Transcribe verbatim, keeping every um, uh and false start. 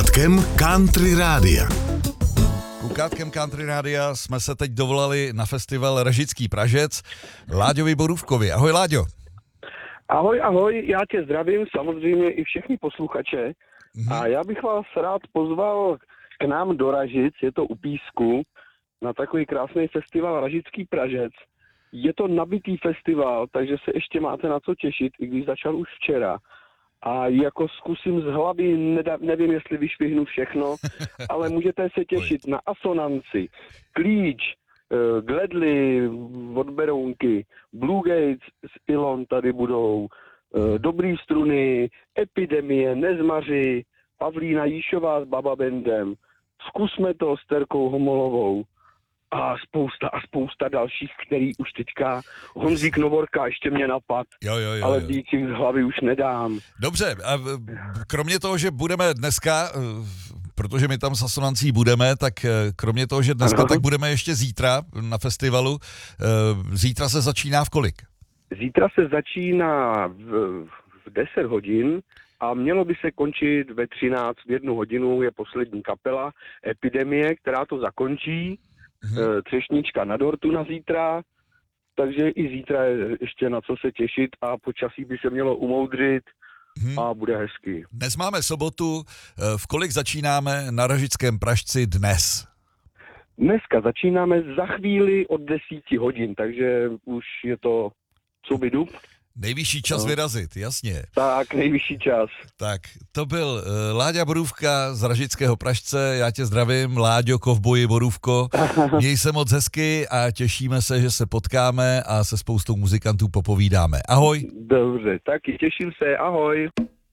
Kukátkem Country Rádia. Kukátkem Country Rádia jsme se teď dovolali na festival Ražický Pražec Láďovi Borůvkovi. Ahoj Láďo. Ahoj, ahoj, já tě zdravím, samozřejmě i všechny posluchače. Mm-hmm. A já bych vás rád pozval k nám do Ražic, je to u Písku, na takový krásný festival Ražický Pražec. Je to nabitý festival, takže se ještě máte na co těšit, i když začal už včera. A jako zkusím z hlavy, neda, nevím, jestli vyšvihnu všechno, ale můžete se těšit na Asonanci, Klíč, Gledly od Berounky, Blue Gates z Ilon tady budou, Dobrý struny, Epidemie, Nezmaři, Pavlína Jíšová s Baba Bandem, Zkusme to s Terkou Homolovou a spousta a spousta dalších, který už teďka Honzík Novorka ještě mě napad, jo, jo, jo, ale jo. víc z hlavy už nedám. Dobře, a kromě toho, že budeme dneska, protože my tam s Asonancí budeme, tak kromě toho, že dneska, Aha. tak budeme ještě zítra na festivalu. Zítra se začíná v kolik? Zítra se začíná v, v deset hodin a mělo by se končit ve třináct, v jednu hodinu je poslední kapela Epidemie, která to zakončí. Hmm. Třešnička na dortu na zítra, takže i zítra je ještě na co se těšit a počasí by se mělo umoudřit hmm. a bude hezky. Dnes máme sobotu, v kolik začínáme na Ražickém Pražci dnes? Dneska začínáme za chvíli od desíti hodin, takže už je to co by dub. Nejvyšší čas no. vyrazit, jasně. Tak, nejvyšší čas. Tak, to byl uh, Láďa Borůvka z Ražického Pražce, já tě zdravím, Láďo, kovboji Borůvko, měj se moc hezky a těšíme se, že se potkáme a se spoustou muzikantů popovídáme. Ahoj. Dobře, taky těším se, ahoj.